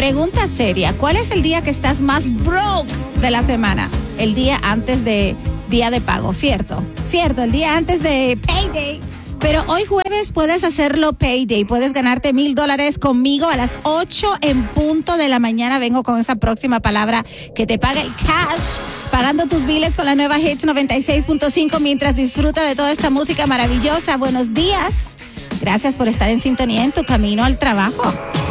Pregunta seria, ¿cuál es el día que estás más broke de la semana? El día antes de día de pago, ¿cierto? Cierto, el día antes de payday. Pero hoy jueves puedes hacerlo payday, puedes ganarte $1,000 conmigo a las 8 en punto de la mañana. Vengo con esa próxima palabra que te paga el cash, pagando tus biles con la nueva Hits 96.5 mientras disfruta de toda esta música maravillosa. Buenos días, gracias por estar en sintonía en tu camino al trabajo.